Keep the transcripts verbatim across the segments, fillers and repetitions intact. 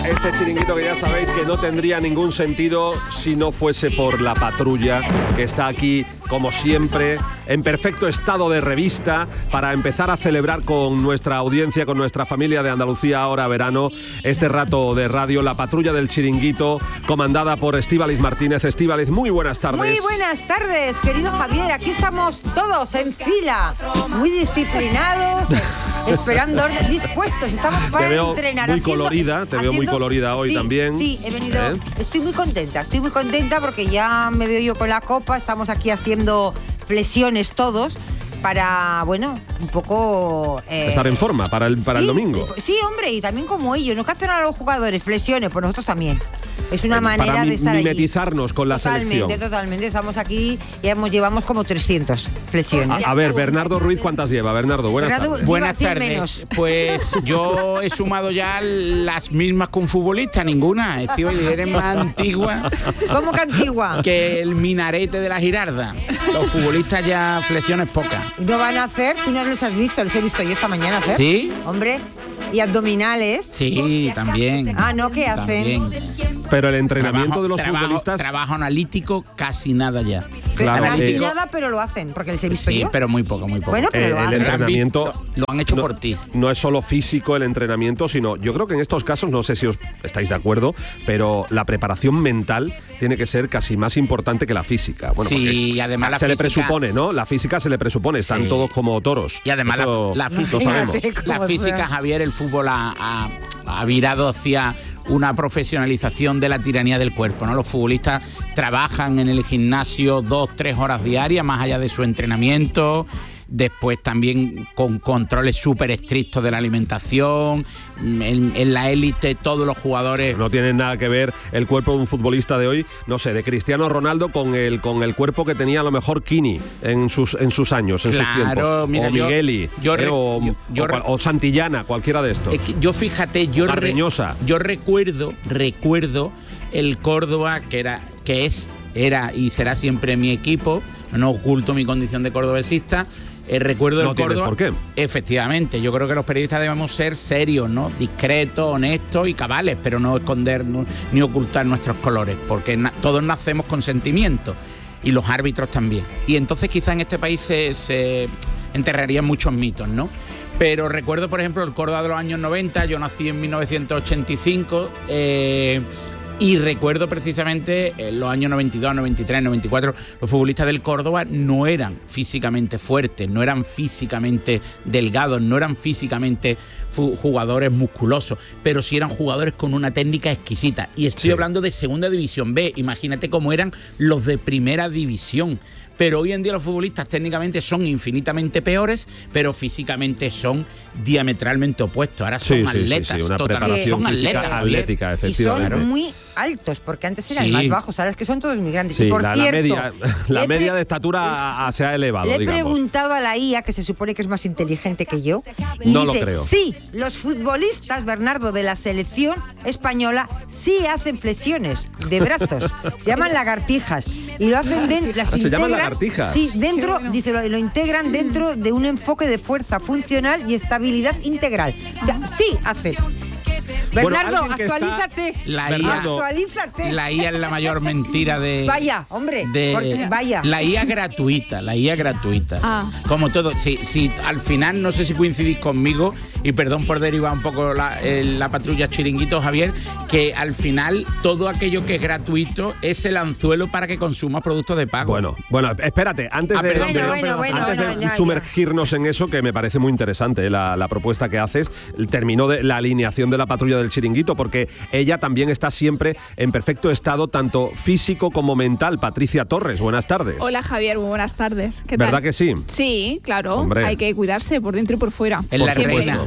Este chiringuito que ya sabéis que no tendría ningún sentido si no fuese por la patrulla que está aquí, como siempre, en perfecto estado de revista para empezar a celebrar con nuestra audiencia, con nuestra familia de Andalucía ahora verano, este rato de radio, la patrulla del chiringuito, comandada por Estíbaliz Martínez. Estíbaliz, muy buenas tardes. Muy buenas tardes, querido Javier. Aquí estamos todos en fila, muy disciplinados, esperando orden, dispuestos. Estamos para te veo entrenar. Muy haciendo, colorida, te haciendo, veo muy colorida hoy sí, también. Sí, he venido. ¿Eh? Estoy muy contenta, estoy muy contenta porque ya me veo yo con la copa. Estamos aquí haciendo flexiones todos para, bueno, un poco... Eh, estar en forma para el, para sí, el domingo. Sí, hombre, y también como ellos. ¿No que hacen a los jugadores? Flexiones, pues nosotros también. Es una eh, manera para de estar mimetizarnos allí. con la totalmente, selección. Totalmente, totalmente. Estamos aquí, ya hemos, llevamos como trescientas flexiones. A, a ver, Bernardo Ruiz, ¿cuántas lleva? Bernardo, buenas Bernardo, tardes. Buenas tardes. Menos. Pues yo he sumado ya las mismas que un futbolista, ninguna. Estíbaliz, eres más antigua. ¿Cómo que antigua? Que el minarete de la Girarda. Los futbolistas ya flexiones pocas. No van a hacer, tú no los has visto, los he visto yo esta mañana hacer. ¿Sí? Hombre, y abdominales. Sí, también. Ah, ¿no? ¿Qué hacen? También. Pero el entrenamiento Trabajo, de los trabajo, futbolistas... Trabajo analítico, casi nada ya. Claro, Casi eh, nada, pero lo hacen, porque les he visto Sí, yo. pero muy poco, muy poco. Bueno, pero Eh, lo el hacen. entrenamiento Lo, lo han hecho no, por ti. No es solo físico el entrenamiento, sino yo creo que en estos casos, no sé si os estáis de acuerdo, pero la preparación mental tiene que ser casi más importante que la física. Bueno, sí, y además la se física, le presupone, ¿no? La física se le presupone, están sí. todos como toros. Y además Eso la, la lo física, sabemos. la física, Javier, el fútbol ha, ha, ha virado hacia una profesionalización de la tiranía del cuerpo, ¿no? Los futbolistas trabajan en el gimnasio dos, tres horas diarias, más allá de su entrenamiento. Después también con controles súper estrictos de la alimentación. En, en la élite todos los jugadores... No tiene nada que ver el cuerpo de un futbolista de hoy, no sé, de Cristiano Ronaldo con el con el cuerpo que tenía a lo mejor Kini en sus en sus años, en Claro, sus tiempos. mira, o Migueli, yo, yo, eh, o, yo, yo, o, o Santillana, cualquiera de estos. Es que yo fíjate, yo, re, yo recuerdo, recuerdo el Córdoba que era, que es, era y será siempre mi equipo. No oculto mi condición de cordobesista. Eh, recuerdo no el Córdoba. ¿Por qué? Efectivamente, yo creo que los periodistas debemos ser serios, ¿no? Discretos, honestos y cabales, pero no esconder no, ni ocultar nuestros colores, porque na- todos nacemos con sentimientos y los árbitros también. Y entonces quizá en este país se, se enterrarían muchos mitos, ¿no? Pero recuerdo, por ejemplo, el Córdoba de los años noventa, yo nací en mil novecientos ochenta y cinco, eh, y recuerdo precisamente en los años noventa y dos, noventa y tres, noventa y cuatro, los futbolistas del Córdoba no eran físicamente fuertes, no eran físicamente delgados, no eran físicamente jugadores musculosos, pero sí eran jugadores con una técnica exquisita. Y estoy sí. hablando de Segunda División B, imagínate cómo eran los de Primera División. Pero hoy en día los futbolistas técnicamente son infinitamente peores, pero físicamente son diametralmente opuestos. Ahora son sí, atletas, sí, sí, una total, preparación son física atletas, atlética, efectivamente. Y son muy altos, porque antes eran sí. más bajos, ahora es que son todos muy grandes. Sí, y por la, cierto, la media, la media pre- de estatura se ha elevado, Le he digamos. preguntado a la I A, que se supone que es más inteligente que yo, y no dice, lo creo. sí, los futbolistas, Bernardo, de la selección española sí hacen flexiones de brazos, se llaman lagartijas, y lo hacen dentro, las ¿Se llaman integran, lagartijas? Sí, dentro, bueno. dice, lo, lo integran dentro de un enfoque de fuerza funcional y estabilidad integral. O sea, sí hacen. Bernardo, bueno, actualízate. Está, la Bernardo, I A, actualízate. La I A es la mayor mentira de... Vaya, hombre, de, porque, vaya. La I A gratuita, la I A gratuita. Ah. Como todo, si, si al final, no sé si coincidís conmigo, y perdón por derivar un poco la, el, la patrulla chiringuito, Javier, que al final todo aquello que es gratuito es el anzuelo para que consumas productos de pago. Bueno, bueno, espérate, antes ah, de, perdón, de, perdón, bueno, perdón, bueno, antes bueno, de ya, sumergirnos ya. en eso, que me parece muy interesante, eh, la, la propuesta que haces, terminó de la alineación de la patrulla del chiringuito, porque ella también está siempre en perfecto estado, tanto físico como mental. Patricia Torres, buenas tardes. Hola Javier, muy buenas tardes. ¿Qué ¿Verdad tal? que sí? Sí, claro. Hombre. Hay que cuidarse por dentro y por fuera. En por la supuesto. reina.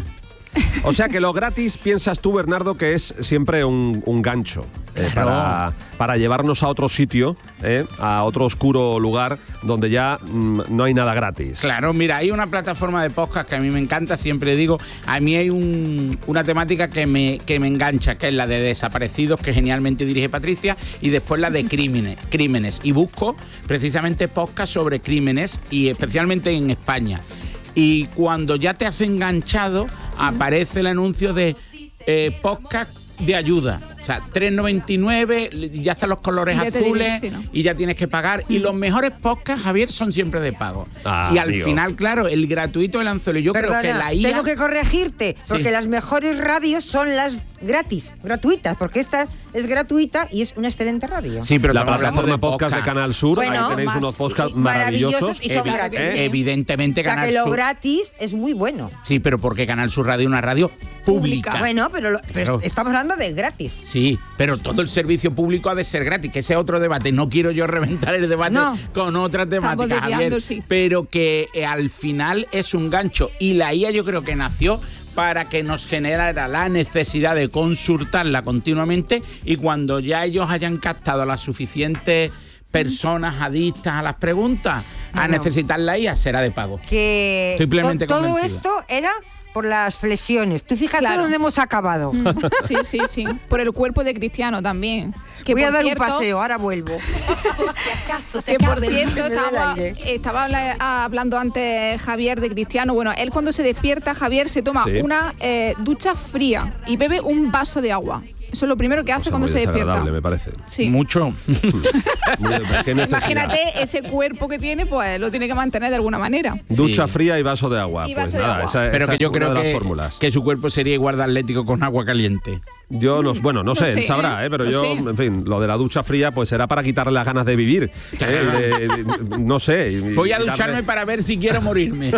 O sea que lo gratis, piensas tú, Bernardo, que es siempre un, un gancho eh, claro. para, para llevarnos a otro sitio, eh, a otro oscuro lugar donde ya mm, no hay nada gratis. Claro, mira, hay una plataforma de podcast que a mí me encanta, siempre digo, a mí hay un, una temática que me, que me engancha, que es la de desaparecidos, que genialmente dirige Patricia, y después la de crímenes, crímenes. Y busco precisamente podcast sobre crímenes, y especialmente en España. Y cuando ya te has enganchado, aparece el anuncio de eh, podcast de ayuda. O sea, tres noventa y nueve, ya están los colores Ya te azules digo, sí, ¿no? y ya tienes que pagar. Y los mejores podcasts, Javier, son siempre de pago. Ah, y al amigo. final, claro, el gratuito del anzuelo. Yo Perdona, creo que la I A... tengo que corregirte, porque Sí. las mejores radios son las gratis, gratuitas, porque esta es gratuita y es una excelente radio. Sí, pero La estamos hablando plataforma podcast de Canal Sur, Bueno, ahí tenéis más- unos podcasts maravillosos maravillosos. y son Evi- gratis. eh, Evidentemente, O sea, Canal que lo Sur... gratis es muy bueno. Sí, pero porque Canal Sur Radio es una radio pública. Pública. Bueno, pero, lo- pero Claro. estamos hablando de gratis. Sí, pero todo el servicio público ha de ser gratis, que ese es otro debate. No quiero yo reventar el debate No. con otras temáticas, desviando, Javier, sí. pero que eh, al final es un gancho. Y la I A yo creo que nació para que nos generara la necesidad de consultarla continuamente, y cuando ya ellos hayan captado a las suficientes personas adictas a las preguntas, a Bueno. necesitar la I A, será de pago. Que Estoy plenamente to- todo convencido. esto era por las flexiones. Tú fíjate Claro. dónde hemos acabado. Sí, sí, sí. Por el cuerpo de Cristiano también. Que Voy a por dar cierto, un paseo, ahora vuelvo. Que por cierto, me da el estaba, aire. estaba habla- hablando antes Javier de Cristiano. Bueno, él cuando se despierta, Javier se toma Sí. una eh, ducha fría y bebe un vaso de agua. Eso es lo primero que hace Cosa cuando muy se despierta. desagradable, me parece. Sí. Mucho. ¿Qué necesidad? Imagínate ese cuerpo que tiene, pues lo tiene que mantener de alguna manera. Ducha Sí. fría y vaso de agua. Y Pues vaso de nada, agua. esa, Pero esa que yo es una creo de las que, fórmulas. que su cuerpo sería igual de atlético con agua caliente. Yo no, bueno, no No sé, sé, él sabrá, ¿eh? ¿eh? pero No yo, sé. en fin, lo de la ducha fría pues será para quitarle las ganas de vivir. ¿eh? De- de- no sé. y- Voy a y darle- ducharme para ver si quiero morirme.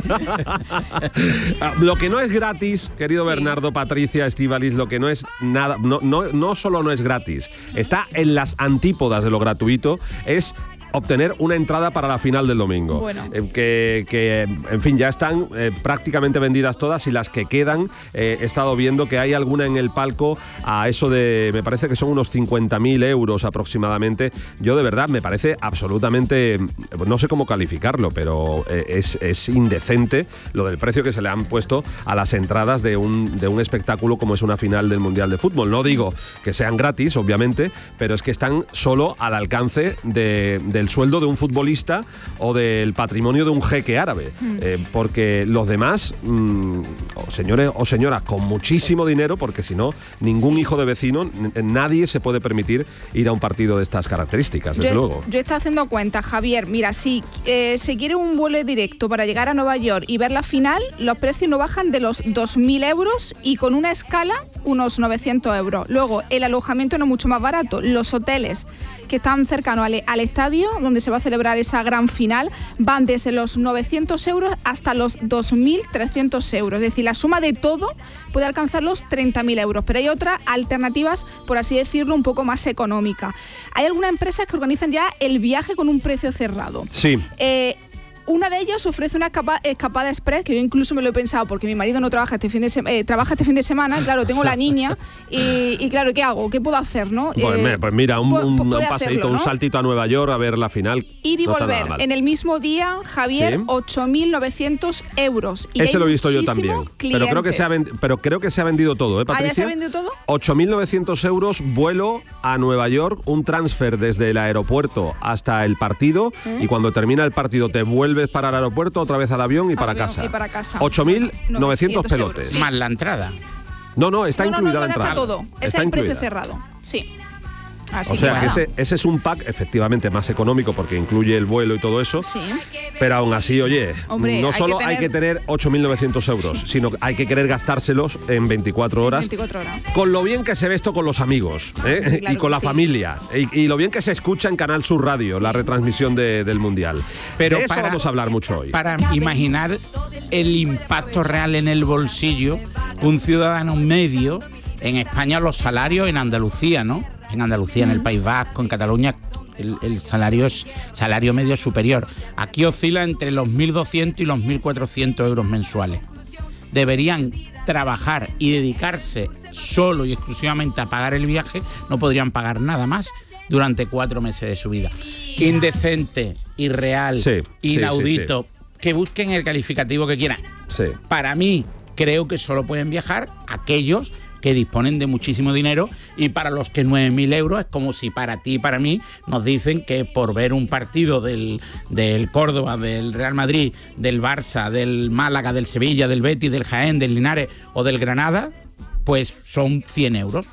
Ah, Lo que no es gratis, querido Sí. Bernardo, Patricia, Estíbaliz, lo que no es nada, no, no, no solo no es gratis, está en las antípodas de lo gratuito, es obtener una entrada para la final del domingo. Bueno. Eh, que, que, en fin, ya están eh, prácticamente vendidas todas, y las que quedan, eh, he estado viendo que hay alguna en el palco a eso de, me parece que son unos cincuenta mil euros aproximadamente. Yo de verdad me parece absolutamente, no sé cómo calificarlo, pero eh, es, es indecente lo del precio que se le han puesto a las entradas de un, de un espectáculo como es una final del Mundial de Fútbol. No digo que sean gratis, obviamente, pero es que están solo al alcance de, del sueldo de un futbolista o del patrimonio de un jeque árabe. Eh, porque los demás, mm, o señores o señoras con muchísimo dinero, porque si no, ningún hijo de vecino, n- nadie se puede permitir ir a un partido de estas características, desde Yo, luego. yo estoy haciendo cuenta, Javier. Mira, si eh, se quiere un vuelo directo para llegar a Nueva York y ver la final, los precios no bajan de los dos mil euros y con una escala unos novecientos euros. Luego, el alojamiento no es mucho más barato. Los hoteles que están cercanos al, al estadio donde se va a celebrar esa gran final van desde los novecientos euros hasta los dos mil trescientos euros. Es decir, la suma de todo puede alcanzar los treinta mil euros. Pero hay otras alternativas, por así decirlo, un poco más económicas. Hay algunas empresas que organizan ya el viaje con un precio cerrado. Sí. Eh, una de ellas ofrece una escapa- escapada express, que yo incluso me lo he pensado porque mi marido no trabaja este fin de, se- eh, trabaja este fin de semana, claro, tengo la niña y, y claro, ¿qué hago? ¿Qué puedo hacer, no? Pues, Eh, me- pues mira, un, pu- un- pu- un puede paseíto, hacerlo, un ¿no? saltito a Nueva York a ver la final. Ir y no está nada volver mal. en el mismo día, Javier, Sí. ocho mil novecientos euros. Y Ese hay lo he visto yo muchísimos también. Pero creo, que se ha clientes. vendi- pero creo que se ha vendido todo, ¿eh, ¿Ah, Patricia? ya se ha vendido todo? ocho mil novecientos euros, vuelo a Nueva York, un transfer desde el aeropuerto hasta el partido, y cuando termina el partido te vuelves para el aeropuerto, otra vez al avión y para avión casa. y para casa. ocho mil novecientos novecientos pelotes. euros. Más la entrada. No, no, está no, no, incluida no, la no, entrada. está todo. Ese Está es el precio incluida. cerrado. Sí. Así O sea, que nada. ese, ese es un pack efectivamente más económico porque incluye el vuelo y todo eso. Sí. Pero aún así, oye, Hombre, no hay solo que hay que tener- tener ocho mil novecientos euros, sino que hay que querer gastárselos en veinticuatro horas. veinticuatro horas. Con lo bien que se ve esto con los amigos, ¿eh? Sí, claro y con que la sí. familia, y, y lo bien que se escucha en Canal Sur Radio, la retransmisión de- del Mundial. Pero de eso para- vamos a hablar mucho hoy. Para imaginar el impacto real en el bolsillo, un ciudadano medio, en España los salarios, en Andalucía, ¿no? En Andalucía, en el País Vasco, en Cataluña, el, el salario es salario medio superior. Aquí oscila entre los mil doscientos y los mil cuatrocientos euros mensuales. Deberían trabajar y dedicarse solo y exclusivamente a pagar el viaje, no podrían pagar nada más durante cuatro meses de su vida. Indecente, irreal, Sí, sí, inaudito. Que busquen el calificativo que quieran. Sí. Para mí, creo que solo pueden viajar aquellos que disponen de muchísimo dinero, y para los que nueve mil euros es como si para ti y para mí nos dicen que por ver un partido del, del Córdoba, del Real Madrid, del Barça, del Málaga, del Sevilla, del Betis, del Jaén, del Linares o del Granada, pues son cien euros.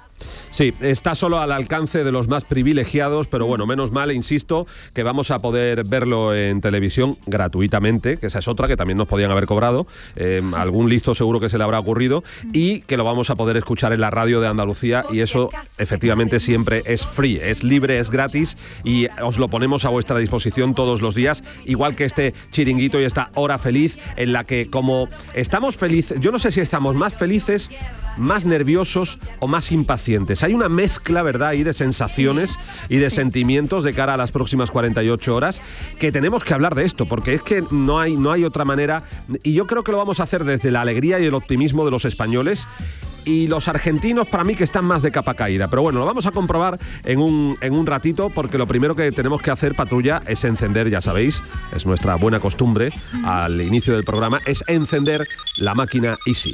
Sí, está solo al alcance de los más privilegiados, pero bueno, menos mal, insisto, que vamos a poder verlo en televisión gratuitamente, que esa es otra que también nos podían haber cobrado, eh, algún listo seguro que se le habrá ocurrido, y que lo vamos a poder escuchar en la radio de Andalucía, y eso efectivamente siempre es free, es libre, es gratis, y os lo ponemos a vuestra disposición todos los días, igual que este chiringuito y esta hora feliz, en la que como estamos felices, yo no sé si estamos más felices, más nerviosos o más impacientes. Hay una mezcla, ¿verdad?, ahí de sensaciones sí, y de sí, sentimientos de cara a las próximas cuarenta y ocho horas, que tenemos que hablar de esto, porque es que no hay, no hay otra manera, y yo creo que lo vamos a hacer desde la alegría y el optimismo de los españoles, y los argentinos para mí que están más de capa caída. Pero bueno, lo vamos a comprobar en un, en un ratito, porque lo primero que tenemos que hacer, Patrulla, es encender, ya sabéis, es nuestra buena costumbre al inicio del programa, es encender la máquina Easy.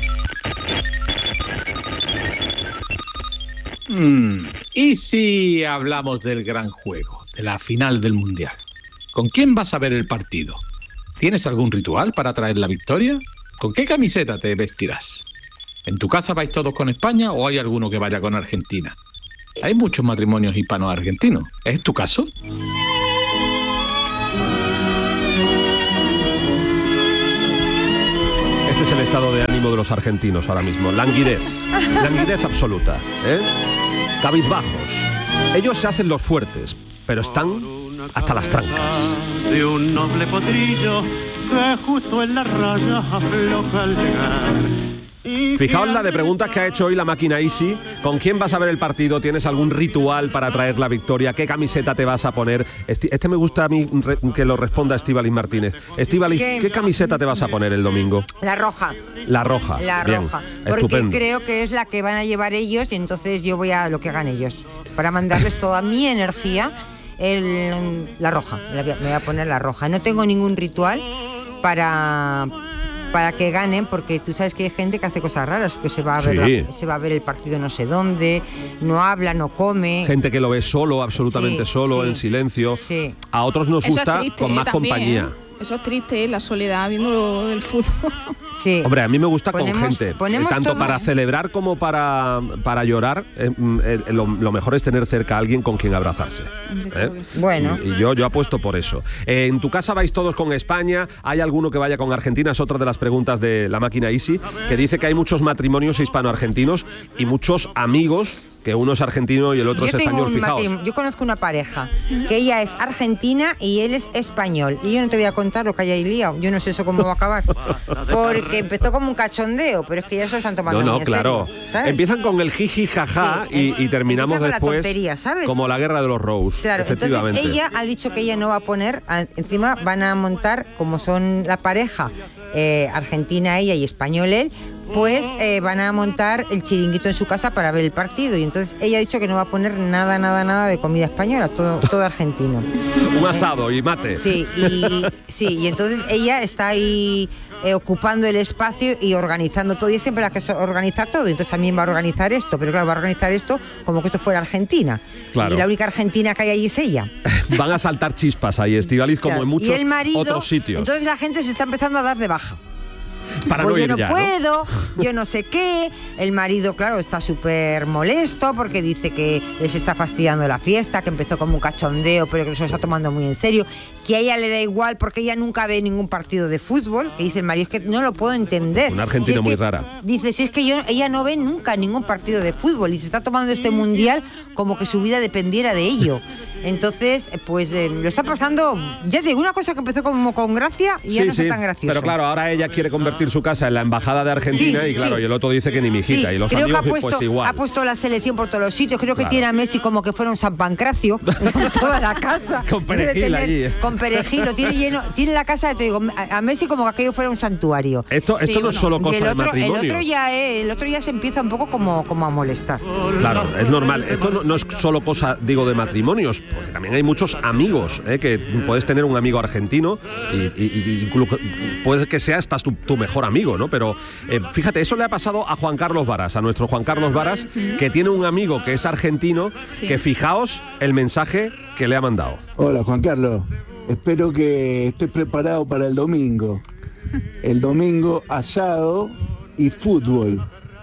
Mm, ¿y si hablamos del gran juego, de la final del Mundial? ¿Con quién vas a ver el partido? ¿Tienes algún ritual para traer la victoria? ¿Con qué camiseta te vestirás? ¿En tu casa vais todos con España o hay alguno que vaya con Argentina? Hay muchos matrimonios hispano-argentinos. ¿Es tu caso? Este es el estado de ánimo de los argentinos ahora mismo. Languidez. Languidez absoluta, ¿eh? Cabizbajos. Ellos se hacen los fuertes, pero están hasta las trancas. De un noble potrillo que justo en la raya afloja al llegar. Fijaos la de preguntas que ha hecho hoy la máquina Easy. ¿Con quién vas a ver el partido? ¿Tienes algún ritual para traer la victoria? ¿Qué camiseta te vas a poner? Este, este me gusta a mí que lo responda Estíbaliz Martínez. Estíbaliz, ¿qué? ¿qué camiseta te vas a poner el domingo? La roja. La roja. La Bien, roja. Porque estupendo. Creo que es la que van a llevar ellos y entonces yo voy a lo que hagan ellos. Para mandarles toda mi energía, el, la roja. Me voy a poner la roja. No tengo ningún ritual para... para que ganen, porque tú sabes que hay gente que hace cosas raras, que se va a ver, sí. la, se va a ver el partido no sé dónde, no habla, no come. Gente que lo ve solo, absolutamente sí, solo, sí, en silencio. Sí. A otros nos Eso gusta es triste, con más también, compañía. ¿eh? Eso es triste, ¿eh? La soledad viendo el fútbol. Sí. Hombre, a mí me gusta ponemos, con gente, ponemos tanto todo... para celebrar como para, para llorar. Eh, eh, lo, lo mejor es tener cerca a alguien con quien abrazarse. ¿eh? Sí. Bueno. Y yo, yo apuesto por eso. Eh, ¿En tu casa vais todos con España? ¿Hay alguno que vaya con Argentina? Es otra de las preguntas de la máquina Easy, que dice que hay muchos matrimonios hispano-argentinos y muchos amigos, que uno es argentino y el otro yo es español, fijaos. Yo conozco una pareja, que ella es argentina y él es español. Y yo no te voy a contar lo que hay ahí liado. Yo no sé eso cómo va a acabar. Porque empezó como un cachondeo, pero es que ya se lo están tomando No, no, muy en claro. serio, ¿sabes? Empiezan con el jiji jaja Sí, y, y terminamos empieza con la después tontería, ¿sabes? como la guerra de los Rose. Claro, efectivamente. entonces ella ha dicho que ella no va a poner, encima van a montar, como son la pareja, eh, argentina ella y español él, pues eh, van a montar el chiringuito en su casa para ver el partido. Y entonces ella ha dicho que no va a poner nada, nada, nada de comida española, todo, todo argentino. Un asado y mate. Sí, y, sí, y entonces ella está ahí eh, ocupando el espacio y organizando todo. Y es siempre la que organiza todo. Entonces también va a organizar esto. Pero claro, va a organizar esto como que esto fuera Argentina. Claro. Y la única argentina que hay ahí es ella. Van a saltar chispas ahí, Estíbaliz, como Claro. en muchos y el marido, otros sitios. Entonces la gente se está empezando a dar de baja. Para pues no yo ir no ya, puedo, ¿no? yo no sé qué. El marido, claro, está súper molesto porque dice que les está fastidiando la fiesta, que empezó como un cachondeo, pero que se lo está tomando muy en serio, que a ella le da igual porque ella nunca ve ningún partido de fútbol, que dice el marido, es que no lo puedo entender. Una argentina si es muy que, rara. Dice, si es que yo, ella no ve nunca ningún partido de fútbol y se está tomando este mundial como que su vida dependiera de ello. Entonces, pues eh, lo está pasando, ya te digo, una cosa que empezó como con gracia y ya Sí, no sí, es tan gracioso. pero claro, ahora ella quiere convertir su casa en la embajada de Argentina Sí, y claro, sí. y el otro dice que ni mijita. Sí, y los creo amigos que ha puesto, pues igual. ha puesto la selección por todos los sitios. Creo que Claro. tiene a Messi como que fuera un San Pancracio por toda la casa. Con perejil Debe tener- allí, ¿eh? Con perejil, lo tiene lleno. Tiene la casa, te digo, a, a Messi como que aquello fuera un santuario. Esto, esto Sí, no bueno. es solo Y cosa el de otro, el matrimonio. otro ya eh, el otro ya se empieza un poco como, como a molestar. Claro, es normal. Esto no, no es solo cosa, digo, de matrimonios, porque también hay muchos amigos, ¿eh? Que puedes tener un amigo argentino y, y- y incluso puede que sea hasta tu, tu mejor amigo, ¿no? Pero eh, fíjate, eso le ha pasado a Juan Carlos Varas, a nuestro Juan Carlos Varas, que tiene un amigo que es argentino, Sí. que fijaos el mensaje que le ha mandado. Hola Juan Carlos, espero que estés preparado para el domingo. El domingo asado y fútbol.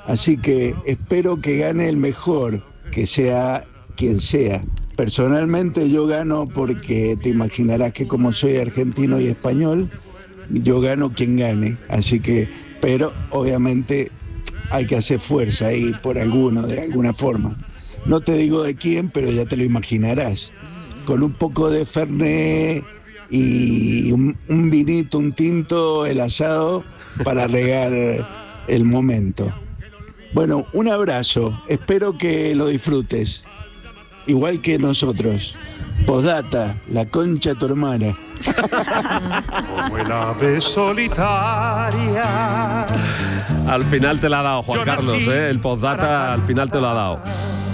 Así que espero que gane el mejor, que sea quien sea. Personalmente yo gano porque te imaginarás que como soy argentino y español, yo gano quien gane. Así que, pero obviamente hay que hacer fuerza ahí por alguno, de alguna forma. No te digo de quién, pero ya te lo imaginarás. Con un poco de Fernet y un, un vinito, un tinto, el asado para regar el momento. Bueno, un abrazo, espero que lo disfrutes, igual que nosotros. Postdata, la concha de tu hermana. Como el ave solitaria. Al final te la ha dado, Juan Carlos, ¿eh? El postdata al final te lo ha dado.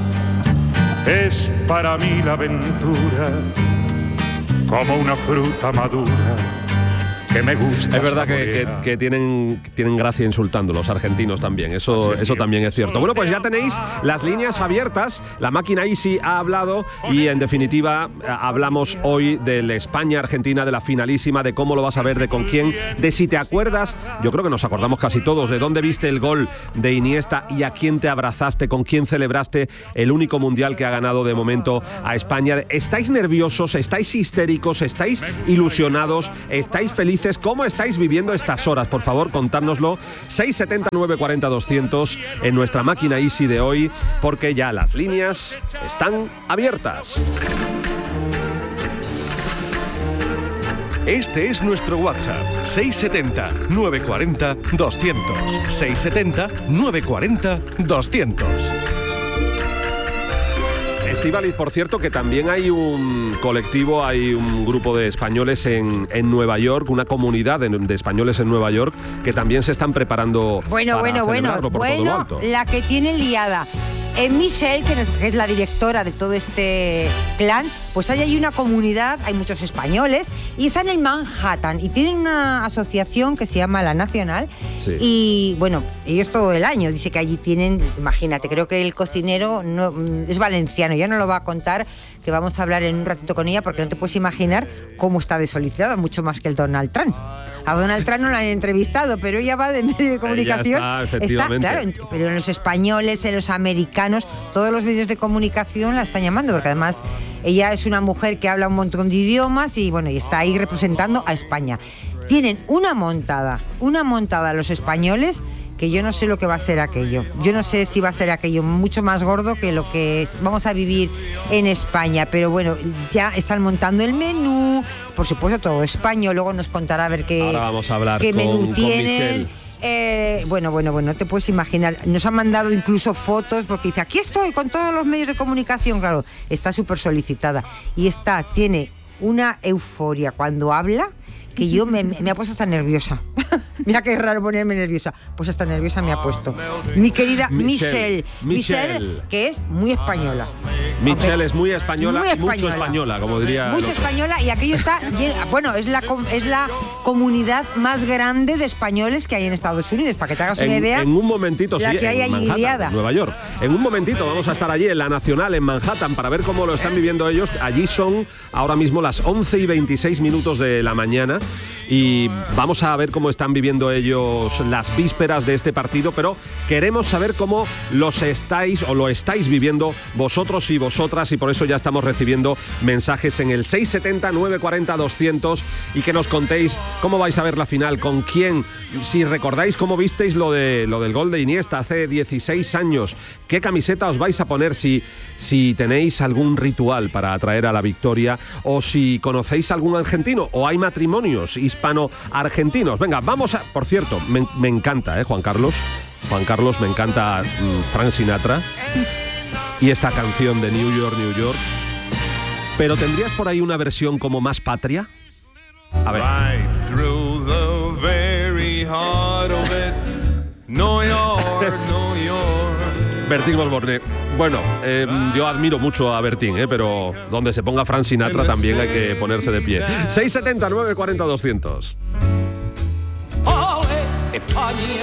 Es para mí la aventura como una fruta madura que me gusta. Es verdad que, que, que tienen, tienen gracia insultando los argentinos también, eso, eso también es cierto. Bueno, pues ya tenéis las líneas abiertas, la máquina Easy ha hablado y en definitiva hablamos hoy del España-Argentina, de la finalísima, de cómo lo vas a ver, de con quién, de si te acuerdas, yo creo que nos acordamos casi todos, de dónde viste el gol de Iniesta y a quién te abrazaste, con quién celebraste el único mundial que ha ganado de momento a España. ¿Estáis nerviosos? ¿Estáis histéricos? ¿Estáis ilusionados? ¿Estáis felices? ¿Cómo estáis viviendo estas horas? Por favor, contárnoslo. seis setenta, nueve cuarenta, doscientos en nuestra máquina Easy de hoy, porque ya las líneas están abiertas. Este es nuestro WhatsApp, seis setenta, nueve cuarenta, doscientos. seis setenta, nueve cuarenta, doscientos. Estíbaliz, por cierto, que también hay un colectivo, hay un grupo de españoles en, en Nueva York, una comunidad de, de españoles en Nueva York que también se están preparando bueno, para bueno, celebrarlo bueno, por bueno, todo lo alto. La que tiene liada. En Michelle, que es la directora de todo este clan, pues hay ahí una comunidad, hay muchos españoles, y están en Manhattan, y tienen una asociación que se llama La Nacional, sí. Y bueno, ellos todo el año, dice que allí tienen, imagínate, creo que el cocinero no, es valenciano, ya no lo va a contar, que vamos a hablar en un ratito con ella, porque no te puedes imaginar cómo está de solicitada, mucho más que el Donald Trump. A Donald Trump no la han entrevistado, pero ella va de medio de comunicación. Está, efectivamente. Está, claro, pero en los españoles, en los americanos, todos los medios de comunicación la están llamando, porque además ella es una mujer que habla un montón de idiomas y bueno, y está ahí representando a España. Tienen una montada, una montada los españoles, que yo no sé lo que va a ser aquello. Yo no sé si va a ser aquello mucho más gordo que lo que es, vamos a vivir en España. Pero bueno, ya están montando el menú, por supuesto todo español. Luego nos contará a ver qué, Ahora vamos a hablar qué con, menú con tienen. Eh, bueno, bueno, bueno, no te puedes imaginar. Nos han mandado incluso fotos porque dice, aquí estoy con todos los medios de comunicación. Claro, está súper solicitada. Y está, tiene una euforia cuando habla, que yo me, me ha puesto hasta nerviosa. Mira qué raro ponerme nerviosa. Pues hasta nerviosa me ha puesto. Mi querida Michelle. Michelle, Michelle que es muy española. Michelle okay. es muy española, muy española, mucho española, como diría. Mucho española, y aquello está lleno, bueno, es la es la comunidad más grande de españoles que hay en Estados Unidos, para que te hagas en, una idea. En un momentito, la sí, que hay en allí Manhattan, en Nueva York. En un momentito vamos a estar allí en la Nacional, en Manhattan, para ver cómo lo están viviendo ellos. Allí son ahora mismo las once y veintiséis minutos de la mañana y vamos a ver cómo están viviendo ellos las vísperas de este partido, pero queremos saber cómo los estáis o lo estáis viviendo vosotros y vosotras, y por eso ya estamos recibiendo mensajes en el seis setenta, nueve cuarenta, doscientos y que nos contéis cómo vais a ver la final, con quién, si recordáis cómo visteis lo, de, lo del gol de Iniesta hace dieciséis años, qué camiseta os vais a poner, si, si tenéis algún ritual para atraer a la victoria o si conocéis algún argentino o hay matrimonios hispano-argentinos. Venga, vamos a... Por cierto, me, me encanta, ¿eh, Juan Carlos? Juan Carlos, me encanta mm, Frank Sinatra y esta canción de New York, New York. Pero ¿tendrías por ahí una versión como más patria? A ver. Right through the very heart of it, New York, New York. Bertín Osborne. Bueno, eh, yo admiro mucho a Bertín, eh, pero donde se ponga Frank Sinatra también hay que ponerse de pie. seis setenta, nueve cuarenta, doscientos. Oh, eh, España.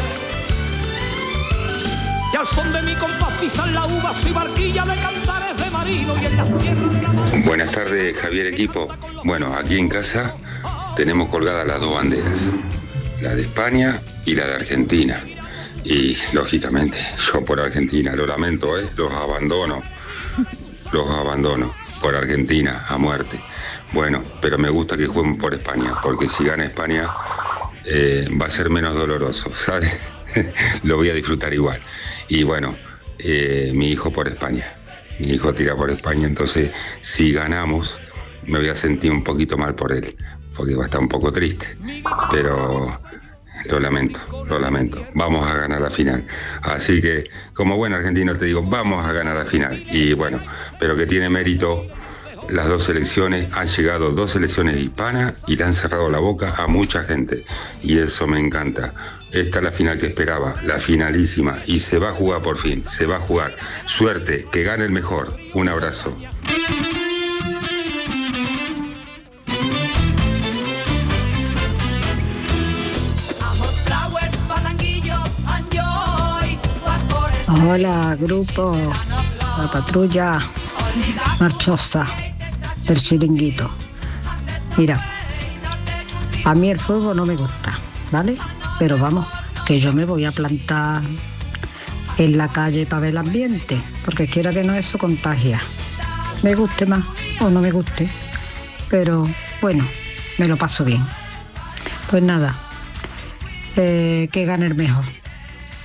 Y al son de mi compás pisan la uva, soy barquilla de cantares de marino y en las tierras de la mar. Buenas tardes, Javier Equipo. Bueno, aquí en casa tenemos colgadas las dos banderas, la de España y la de Argentina. Y lógicamente, yo por Argentina, lo lamento, ¿eh? Los abandono, los abandono por Argentina a muerte. Bueno, pero me gusta que jueguen por España, porque si gana España eh, va a ser menos doloroso, ¿sabes? Lo voy a disfrutar igual. Y bueno, eh, mi hijo por España, mi hijo tira por España, entonces si ganamos me voy a sentir un poquito mal por él, porque va a estar un poco triste, pero lo lamento, lo lamento. Vamos a ganar la final. Así que, como buen argentino te digo, vamos a ganar la final. Y bueno, pero que tiene mérito las dos selecciones. Han llegado dos selecciones hispanas y le han cerrado la boca a mucha gente. Y eso me encanta. Esta es la final que esperaba, la finalísima. Y se va a jugar por fin, se va a jugar. Suerte, que gane el mejor. Un abrazo. Hola, grupo, la patrulla marchosa del Chiringuito. Mira, a mí el fuego no me gusta, ¿vale? Pero vamos, que yo me voy a plantar en la calle para ver el ambiente, porque quiera que no, eso contagia. Me guste más o no me guste, pero bueno, me lo paso bien. Pues nada, eh, que gane el mejor.